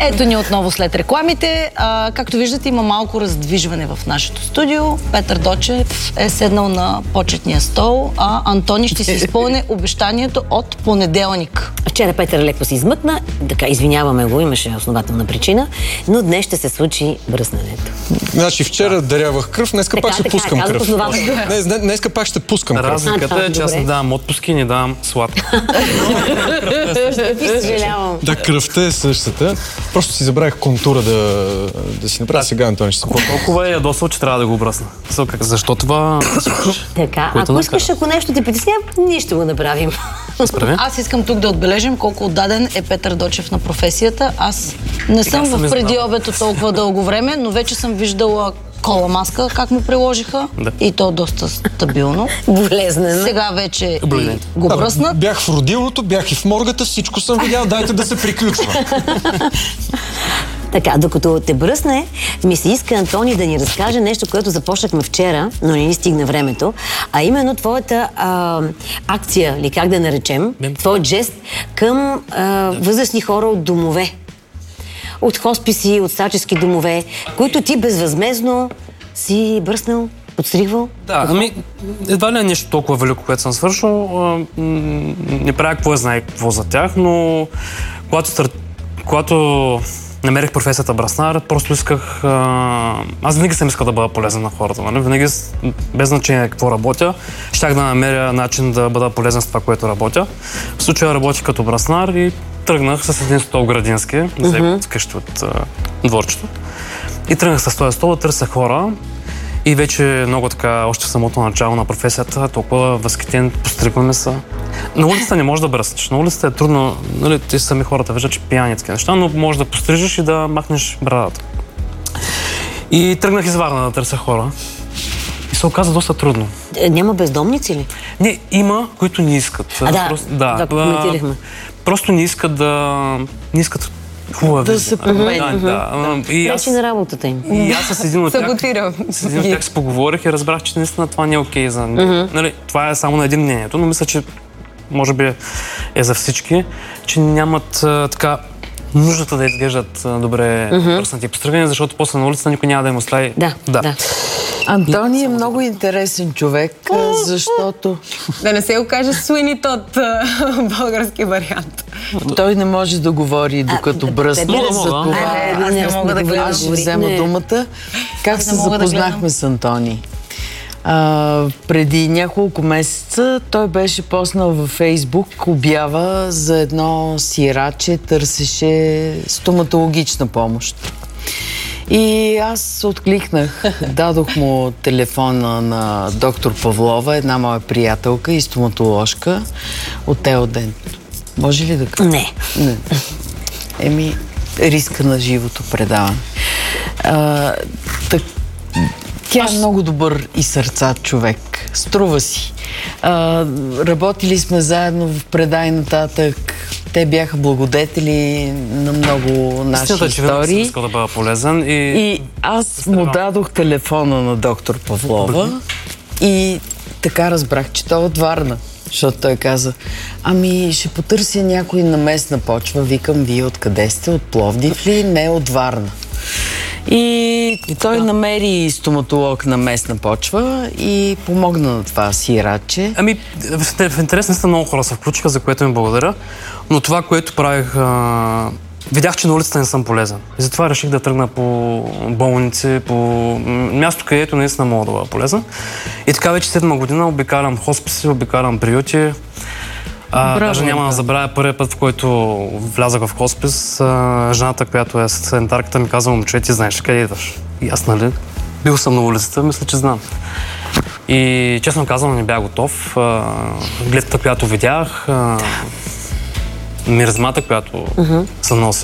Ето ни отново след рекламите. Както виждате, има малко раздвижване в нашето студио. Петър Дочев е седнал на почетния стол, а Антони ще си изпълни обещанието от понеделник. Вчера Петър леко се измъкна, така извиняваме го, имаше основателна причина, но днес ще се случи бръснането. Значи вчера дарявах кръв, днеска пак ще пускам кръв. Днеска пак ще пускам кръв. Разликата е, че аз не давам отпуски, не давам сладко. Съжалявам. Да, кръвта е същата. Просто си забравих контура да си направя сега, Антони, ще се пусна. Толкова е ядосал, че трябва да го бръсна. Защо това? Така, ако искаш, ако нещо те притеснява, ние ще го направим. Аз искам тук да отбележим колко отдаден е Петър Дочев на професията. Аз не съм в преди обето толкова дълго време, но вече съм виждала кола маска, как му приложиха. Да. И то доста стабилно. Болезнено. Сега вече го бръснат. Бях в родилното, бях и в моргата, всичко съм видял, дайте да се приключва. Така, докато те бръсне, ми се иска, Антони, да ни разкаже нещо, което започнахме вчера, но не ни стигна времето, а именно твоята акция, или как да наречем, твой жест към възрастни хора от домове. От хосписи, от старчески домове, които ти безвъзмездно си бръснал, подстригвал. Да, едва ли е нещо толкова велико, което съм свършил. Не правя какво знае какво за тях, но когато намерих професията браснар, просто исках... Аз винаги съм искал да бъда полезен на хората, нали? Винаги, без значение какво работя, щях да намеря начин да бъда полезен с това, което работя. В случая работих като браснар и тръгнах с един стол градински, да взех къщи от дворчето. И тръгнах с този стол да търся хора. И вече много така, още в самото начало на професията, толкова възхитен, постригваме са. На улицата не можеш да бръснеш. На улицата е трудно, нали, ти сами хората виждат, че пияни такива неща, но можеш да пострижеш и да махнеш брадата. И тръгнах из Варна да търся хора. И се оказа доста трудно. Няма бездомници ли? Не, има, които не искат. Да, коментирахме. Просто не искат Не искат хубава да се променят. Пречи на работата им. И аз с един от тях се поговорих и разбрах, че наистина това не е окей за... Нали, това е само на един мнението, но мисля, че може би е за всички, че нямат така нуждата да изглеждат добре пръснати и постригани, защото после на улицата никой няма да им остави. Да. Антони е много интересен човек, защото... Да не се окаже Суини Тод, български вариант. Той не може да говори докато бръсне, за това аз ще взема думата. Как се запознахме с Антони? Преди няколко месеца той беше поснал във Фейсбук обява за едно сираче, търсеше стоматологична помощ. И аз откликнах, дадох му телефона на доктор Павлова, една моя приятелка и стоматоложка от Елден. Може ли да кажа? Не. Риска на живото предаване. Тя е много добър и сърцат човек. Струва си. Работили сме заедно в Предай нататък. Те бяха благодетели на много наши истории. Че искал да бъда полезен и аз му дадох телефона на доктор Павлова и така разбрах, че той е от Варна. Защото той каза, ще потърся някой на местна почва. Викам, вие откъде сте? От Пловдив ли? Не, от Варна. И той намери стоматолог на местна почва и помогна на това сиратче. В интерес наистина много хора се включиха, за което им благодаря. Но това, което правих, видях, че на улицата не съм полезен. И затова реших да тръгна по болници, по място, където наистина мога да бъда полезен. И така вече 7-ма година обикалям хосписи, обикалям приюти. Даже няма да забравя първият път, в който влязах в хоспис, жената, която е санитарката, ми каза, момче, ти знаеш къде идваш? И аз, нали, бил съм на улицата, мисля, че знам. И честно казвам, не бях готов. Гледката, която видях, миризмата, която се носи.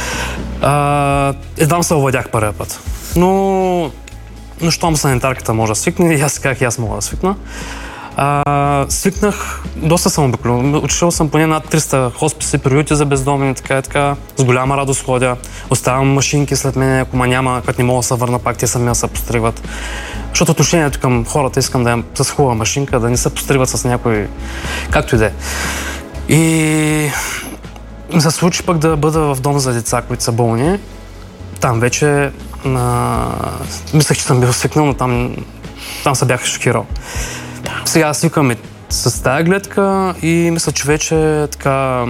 Едвам се овладях първия път. Но щом санитарката може да свикне, и аз казах, и аз мога да свикна. Свикнах, доста съм обиколен. Отишъл съм поне над 300 хосписи, приюти за бездомни, така и така. С голяма радост ходя. Оставям машинки след мен, ако няма, като не мога да се върна пак, те сами да се постригват. Защото отношението към хората искам да е с хубава машинка, да не се постригват с някой, както и да е. И се случи пък да бъда в дом за деца, които са болни. Там вече мислех, че съм бил свикнал, но там се бях шокирал. Сега свикваме с тая гледка и мисля, че вече така...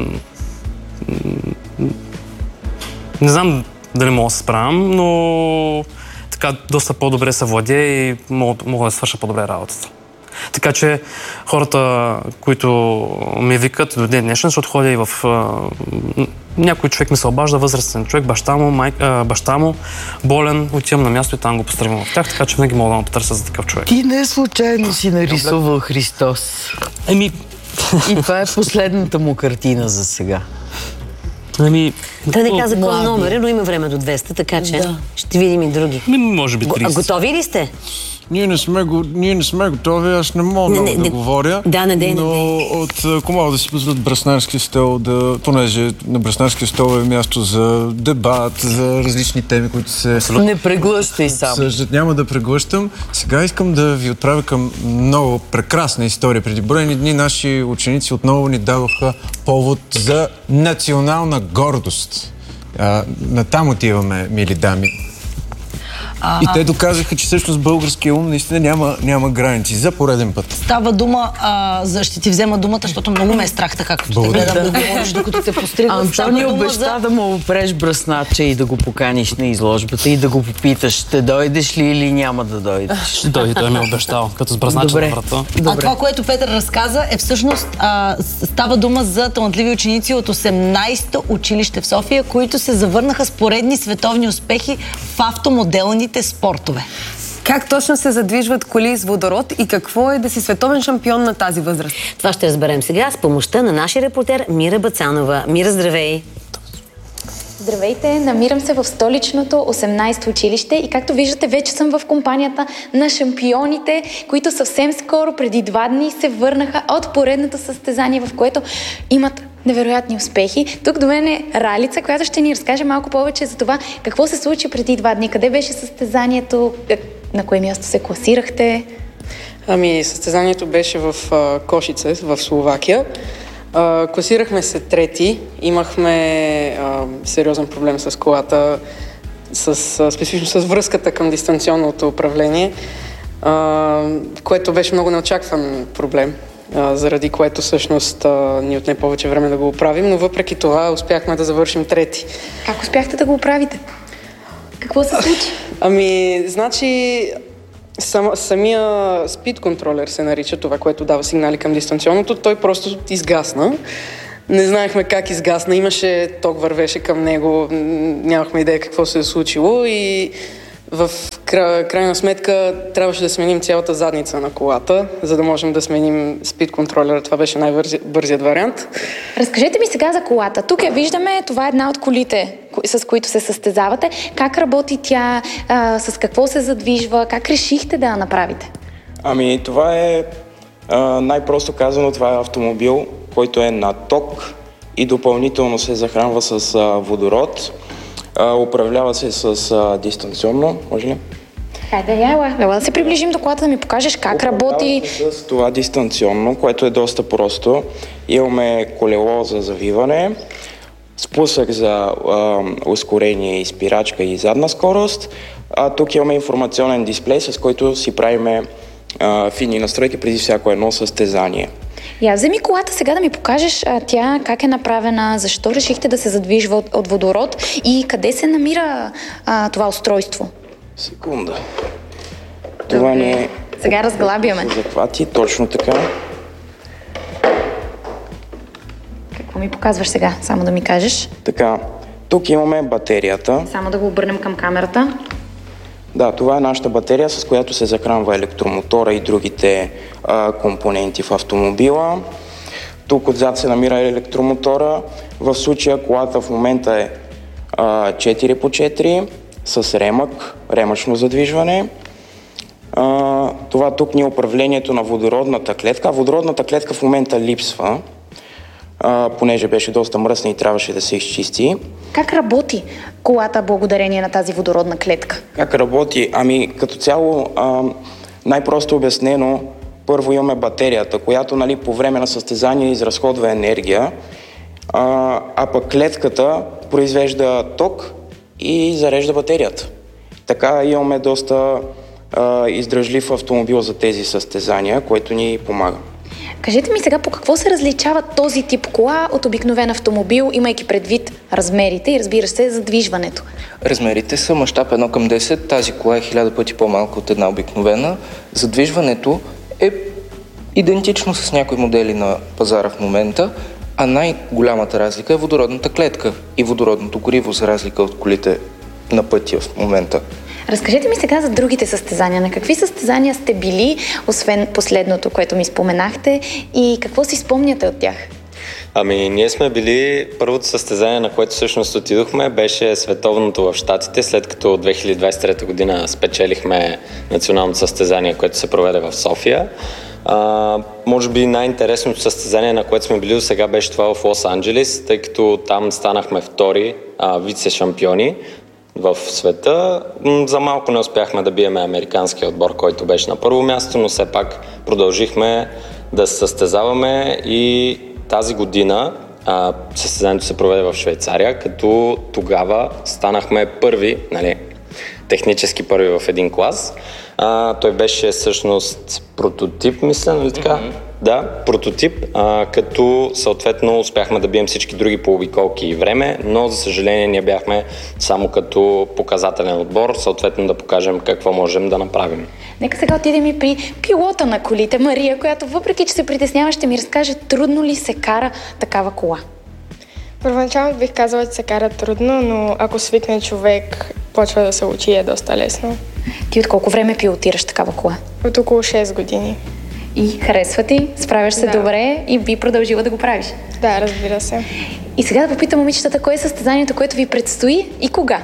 не знам дали мога да се справям, но така доста по-добре се владее и мога да свърша по-добре работата. Така че хората, които ми викат до ден днешен, защото ходя и в... някой човек ми се обажда, възрастен човек, баща му, болен, отивам на място и там го поздравям в тях, така че винаги мога да ме потърся за такъв човек. Ти не случайно си нарисувал Христос. И това е последната му картина за сега. Да не каза кой номер, но има време до 200, така че ще видим и други. Може би 30. Готови ли сте? Ние не сме готови, аз не мога да говоря. Но ако мога да си позволят Браснарски стол, понеже на Браснарски стол е място за дебат, за различни теми, които се... Не преглъщай сам. Няма да преглъщам. Сега искам да ви отправя към много прекрасна история. Преди броени дни наши ученици отново ни дадоха повод за национална гордост. Натам отиваме, мили дами. И те доказаха, че всъщност българския ум наистина няма граници. За пореден път. Става дума, ще ти взема думата, защото много ме е страх така, като те гледам да говориш, докато те постригват. Антони обеща да му опреш бръсначе и да го поканиш на изложбата и да го попиташ, ще дойдеш ли или няма да дойдеш. Ще дойде, той ми е обещал, като с бръсначе на врата. А това, което Петър разказа, е всъщност става дума за талантливи ученици от 18-то училище в София, които се завърнаха с поредни световни успехи в автомоделните спортове. Как точно се задвижват коли с водород и какво е да си световен шампион на тази възраст? Това ще разберем сега с помощта на нашия репортер Мира Бацанова. Мира, здравей! Здравейте! Намирам се в столичното 18-то училище и както виждате, вече съм в компанията на шампионите, които съвсем скоро, преди 2 дни, се върнаха от поредното състезание, в което имат невероятни успехи. Тук до мен е Ралица, която ще ни разкаже малко повече за това какво се случи преди 2 дни, къде беше състезанието, на кое място се класирахте. Състезанието беше в Кошице, в Словакия. Класирахме се 3-ти, имахме сериозен проблем с колата, специфично с връзката към дистанционното управление, което беше много неочакван проблем, заради което всъщност ни отне повече време да го оправим, но въпреки това успяхме да завършим 3-ти. Как успяхте да го оправите? Какво се случи? Значи... Самия спид контролер се нарича, това, което дава сигнали към дистанционното, той просто изгасна. Не знаехме как изгасна, имаше ток, вървеше към него, нямахме идея какво се е случило и в крайна сметка трябваше да сменим цялата задница на колата, за да можем да сменим спид контролера. Това беше най-бързият вариант. Разкажете ми сега за колата. Тук я виждаме, това е една от колите, с които се състезавате. Как работи тя, с какво се задвижва, как решихте да я направите? Това е най-просто казано, това е автомобил, който е на ток и допълнително се захранва с водород. Управлява се с дистанционно, може ли? Хайде, ела да се приближим до колата, да ми покажеш как работи. С това дистанционно, което е доста просто. Имаме колело за завиване, спусък за ускорение и спирачка и задна скорост. Тук имаме информационен дисплей, с който си правиме фини настройки преди всяко едно състезание. Вземи колата сега да ми покажеш тя как е направена, защо решихте да се задвижва от водород и къде се намира това устройство? Секунда. Това ни е... Сега разглабяме. Захвати, точно така. Какво ми показваш сега? Само да ми кажеш. Така, тук имаме батерията. Само да го обърнем към камерата. Да, това е нашата батерия, с която се захранва електромотора и другите компоненти в автомобила. Тук отзад се намира електромотора. В случая колата в момента е 4x4 с ремъчно задвижване. Това тук ни е управлението на водородната клетка. Водородната клетка в момента липсва, понеже беше доста мръсна и трябваше да се изчисти. Как работи колата благодарение на тази водородна клетка? Как работи? Като цяло, най-просто обяснено, първо имаме батерията, която по време на състезание изразходва енергия а пък клетката произвежда ток и зарежда батерията. Така имаме доста издръжлив автомобил за тези състезания, което ни помага. Кажете ми сега по какво се различава този тип кола от обикновен автомобил, имайки предвид размерите и разбира се задвижването? Размерите са мащаб 1:10, тази кола е 1000 пъти по-малка от една обикновена. Задвижването е идентично с някои модели на пазара в момента, а най-голямата разлика е водородната клетка и водородното гориво, за разлика от колите на пътя в момента. Разкажете ми сега за другите състезания. На какви състезания сте били, освен последното, което ми споменахте, и какво си спомняте от тях? Ние сме били, първото състезание, на което всъщност отидохме, беше световното в Щатите, след като от 2023 година спечелихме националното състезание, което се проведе в София. Може би най-интересното състезание, на което сме били до сега, беше това в Лос-Анджелес, тъй като там станахме втори вице-шампиони в света. За малко не успяхме да биеме американския отбор, който беше на първо място, но все пак продължихме да се състезаваме и тази година състезанието се проведе в Швейцария, като тогава станахме първи, технически първи в един клас. Той беше всъщност прототип, мисля, нали така? Да, прототип, като съответно успяхме да бием всички други по обиколки и време, но за съжаление ние бяхме само като показателен отбор, съответно да покажем какво можем да направим. Нека сега отидем и при пилота на колите, Мария, която въпреки че се притеснява, ще ми разкаже трудно ли се кара такава кола. Първоначално бих казала, че се кара трудно, но ако свикне човек, почва да се учи и е доста лесно. Ти от колко време пилотираш такава кола? От около 6 години. И харесва ти? Справяш се добре и би продължила да го правиш? Да, разбира се. И сега да попитам момичетата, кое е състезанието, което ви предстои и кога?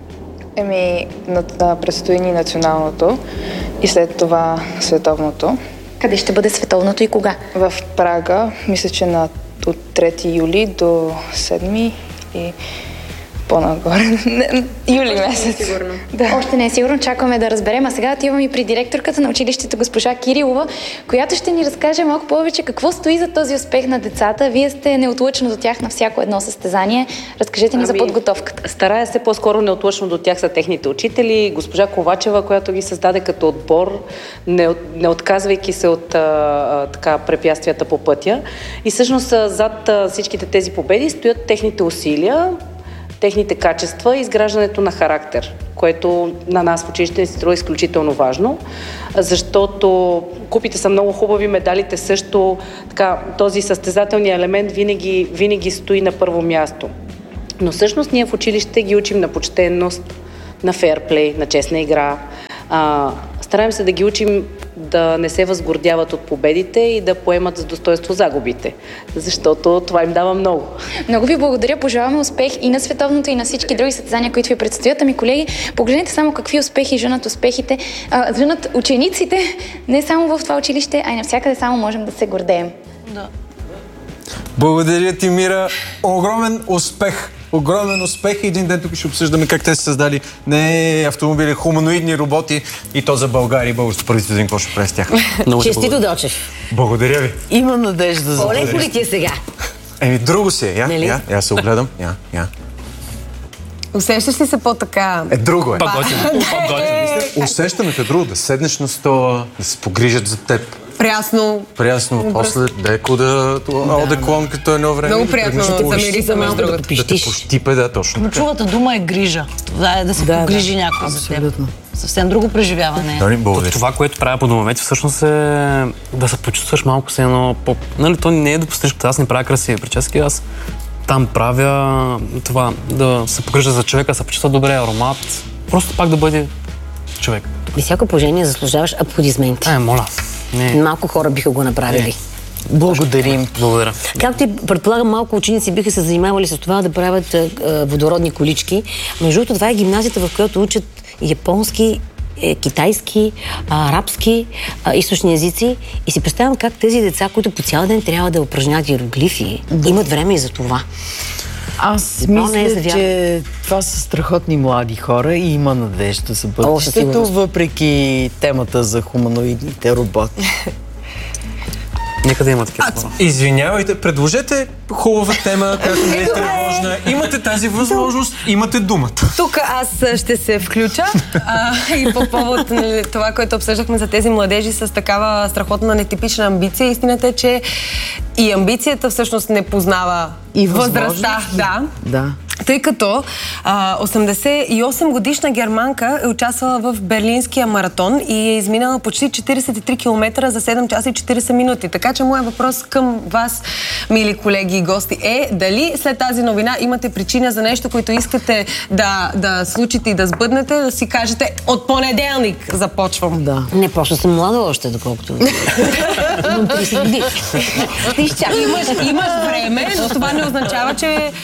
Предстои ни националното и след това световното. Къде ще бъде световното и кога? В Прага, мисля, че от 3 юли до 7 и по-нагоре. Юли месец. Сигурно. Да. Още не е сигурно, чакаме да разберем. А сега отивам и при директорката на училището госпожа Кирилова, която ще ни разкаже малко повече какво стои за този успех на децата. Вие сте неотлъчно до тях на всяко едно състезание. Разкажете ни за подготовката. Старая се по-скоро неотлъчно до тях са техните учители. Госпожа Ковачева, която ги създаде като отбор, не отказвайки се от препятствията по пътя. И всъщност зад всичките тези победи стоят техните усилия, техните качества и изграждането на характер, което на нас в училище ни се струва изключително важно, защото купите са много хубави, медалите също, този състезателния елемент винаги стои на първо място. Но всъщност ние в училище ги учим на почтенност, на фейрплей, на честна игра. Стараем се да ги учим да не се възгордяват от победите и да поемат с достоинство загубите, защото това им дава много. Много ви благодаря, пожелаваме успех и на световното, и на всички други състезания, които ви предстоят. Ами, колеги, погледнете само какви успехи женат учениците, не само в това училище, а и навсякъде само можем да се гордеем. Да. Благодаря ти, Мира. Огромен успех! Огромен успех и един ден тук ще обсъждаме как те са създали не автомобили, хуманоидни роботи и то за България и българското правителство, какво ще прави с тях. Честито, Дочев. Благодаря ви. Има надежда за по-леко ли ти е сега? Друго си е. Я се огледам. Усещаш ли се по-така? Друго е. Усещаме те друго, да седнеш на стола, да се погрижат за теб. Прясно. После леко одеклон, като едно време. Много приятно да мириса между другото. Да те пощипе, да, точно. Ключовата дума е грижа. Това е да се погрижи някой за теб. Съвсем друго преживяване. Това, което правя по домовете, всъщност е да се почувстваш малко се едно по... То не е да пострижката, аз не правя красиви прически, аз там правя това, да се погрижа за човека, да се почувства добре, аромат, просто пак да бъде човек. При всяко положение заслужаваш аплодисменти. Моля. Малко хора биха го направили. Благодарим. Благодаря. Както и предполагам, малко ученици биха се занимавали с това да правят водородни колички. Между другото, това е гимназията, в която учат японски, китайски, арабски, източни езици. И си представям как тези деца, които по цял ден трябва да упражняват иероглифи, имат време и за това. Аз мисля, че това са страхотни млади хора и има надежда за бъдещето, въпреки темата за хуманоидните роботи. Нека да има такива. Извинявайте, предложете хубава тема, която не е тревожна. Имате тази възможност, имате думата. Тук аз ще се включа и по повод на това, което обсъждахме за тези младежи с такава страхотна нетипична амбиция. Истината е, че и амбицията всъщност не познава и възрастта. Да. Тъй като 88-годишна германка е участвала в Берлинския маратон и е изминала почти 43 км за 7 часа и 40 минути. Така че моят въпрос към вас, мили колеги и гости, е дали след тази новина имате причина за нещо, което искате да случите и да сбъднете, да си кажете от понеделник започвам. Да. Не, просто съм млада още, доколкото. Имам 30 години. Имаш време, но това не означава,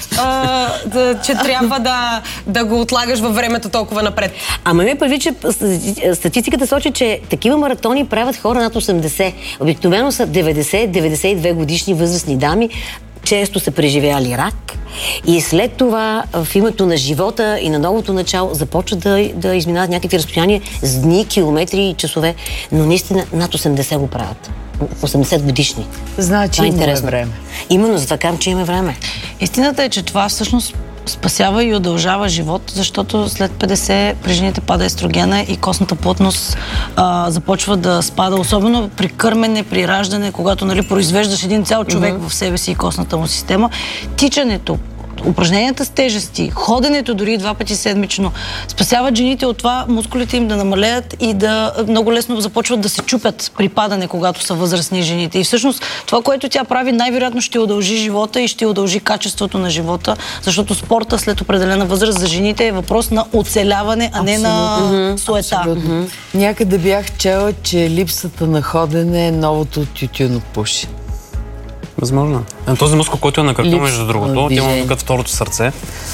че трябва да го отлагаш във времето толкова напред. Ама ме прави, че статистиката сочи, че такива маратони правят хора над 80. Обикновено са 90-92 годишни възрастни дами, често са преживяли рак и след това в името на живота и на новото начало започват да изминават някакви разстояния с дни, километри и часове, но наистина над 80 го правят. 80 годишни. Значи имаме време. Именно, затова казвам, че имаме време. Истината е, че това всъщност спасява и удължава живот, защото след 50 при жените пада естрогена и костната плътност започва да спада, особено при кърмене, при раждане, когато произвеждаш един цял човек в себе си и костната му система. Тичането, упражненията с тежести, ходенето дори 2 пъти седмично спасяват жените от това мускулите им да намалеят и да много лесно започват да се чупят при падане, когато са възрастни жените. И всъщност това, което тя прави, най-вероятно ще удължи живота и ще удължи качеството на живота, защото спорта след определена възраст за жените е въпрос на оцеляване, а не на суета. Някъде бях чела, че липсата на ходене е новото тютюнопушене. Възможно. Този мускул, който е на кръка, между другото, има като второто сърце.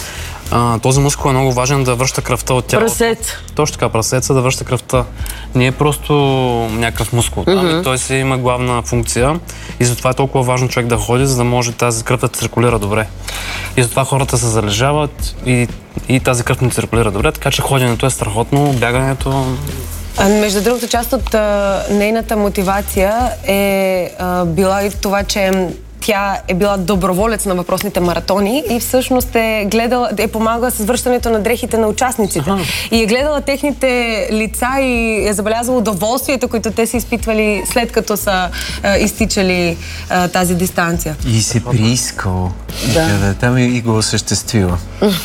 Този мускул е много важен да връща кръвта от тялото. Прасец. Точно така, прасеца да връща кръвта. Не е просто някакъв мускул. Той си има главна функция и затова е толкова важно човек да ходи, за да може тази кръв да циркулира добре. И затова хората се залежават и тази кръв не циркулира добре, така че ходенето е страхотно, бягането... Между другото, част от нейната мотивация е била и това, че тя е била доброволец на въпросните маратони и всъщност е помагала с връщането на дрехите на участниците. И е гледала техните лица и е забелязала удоволствието, което те са изпитвали след като са изтичали тази дистанция. И се приискал. Там и го осъществила.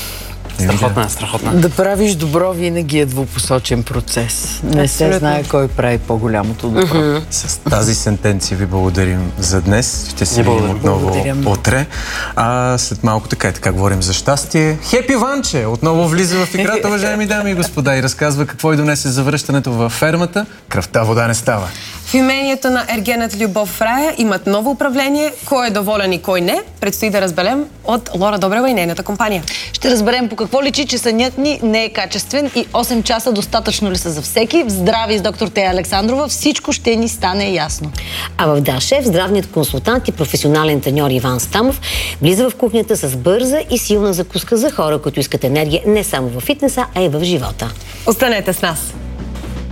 Страхотна. Да правиш добро винаги е двупосочен процес. Не се знае кой прави по-голямото добро. С тази сентенция ви благодарим за днес. Ще се видим отново утре. След малко така говорим за щастие. Хепи Ванче отново влиза в играта, уважаеми дами и господа, и разказва какво и донесе за връщането във фермата. Кръвта вода не става. В имението на ергенът Любов в рая имат ново управление. Кой е доволен и кой не, предстои да разберем от Лора Добрева и нейната компания. Ще разберем по какво личи, че сънят ни не е качествен и 8 часа достатъчно ли са за всеки. В Здрави с доктор Тея Александрова всичко ще ни стане ясно. А в Да Шеф здравният консултант и професионален треньор Иван Стамов влиза в кухнята с бърза и силна закуска за хора, които искат енергия не само в фитнеса, а и в живота. Останете с нас!